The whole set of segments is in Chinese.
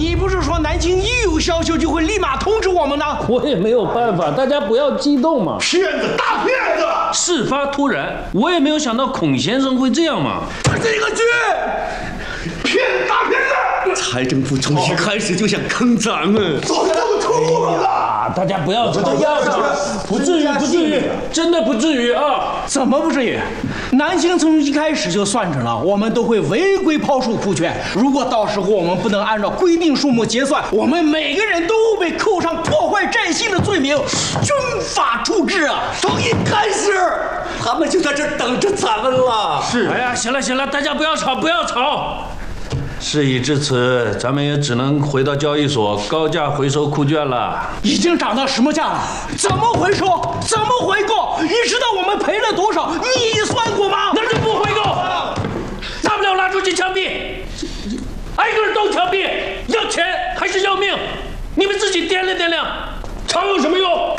你不是说南京一有消息就会立马通知我们呢？ 我也没有办法，大家不要激动嘛。 骗子，大骗子！ 事发突然，我也没有想到孔先生会这样嘛。 他这个局，骗子，大骗子！财政部从一开始就想坑咱们，早就这么坑我们了。 大家不要吵，不至于，不至于，真的不至于啊！ 怎么不至于？南京从一开始就算准了，我们都会违规抛售库券。如果到时候我们不能按照规定数目结算，我们每个人都会被扣上破坏征信的罪名，军法处置啊！ 从一开始，他们就在这等着咱们了。 是。哎呀，行了，大家不要吵，不要吵。事已至此，咱们也只能回到交易所高价回收库券了。 已经涨到什么价了？怎么回收？怎么回购？你知道我们赔了多少？你算过吗？ 那就不回购，大不了拉出去枪毙，挨个都枪毙。要钱还是要命？你们自己掂量掂量，吵有什么用？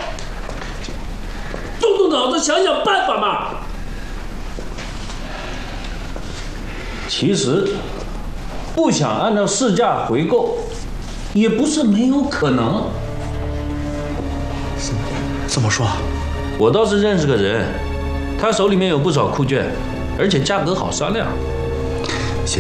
动脑子，想想办法嘛。其实。不想按照市价回购，也不是没有可能。 怎么说？ 我倒是认识个人，他手里面有不少库券，而且价格好商量。 先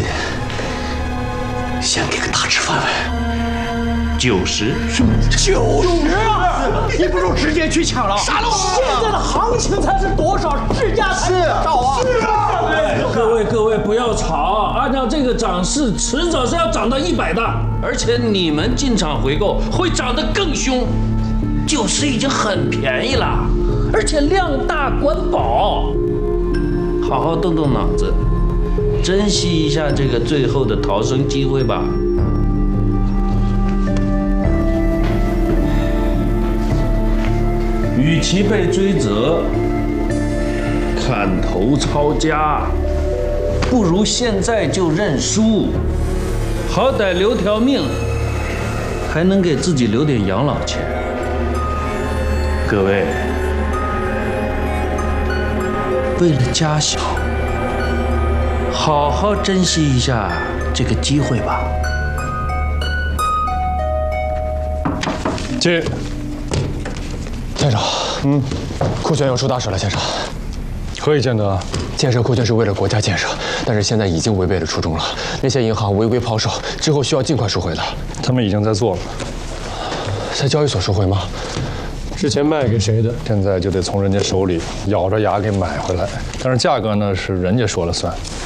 给个大吃饭呗。 90， 什么90啊？你不如直接去抢了。 杀了我！ 现在的行情才是多少，市价才多少啊？是啊。 各位不要吵，按照这个涨势，迟早是要涨到100的，而且你们进场回购会涨得更凶。90已经很便宜了，而且量大管饱。好好动动脑子，珍惜一下这个最后的逃生机会吧。 与其被追责、砍头抄家，不如现在就认输，好歹留条命，还能给自己留点养老钱。各位，为了家小，好好珍惜一下这个机会吧。 进。 县长，库券又出大事了，县长。 何以见得？ 建设库券是为了国家建设，但是现在已经违背了初衷了。那些银行违规抛售之后，需要尽快赎回的。 他们已经在做了。 在交易所赎回吗？ 之前卖给谁的，现在就得从人家手里咬着牙给买回来。但是价格呢，是人家说了算。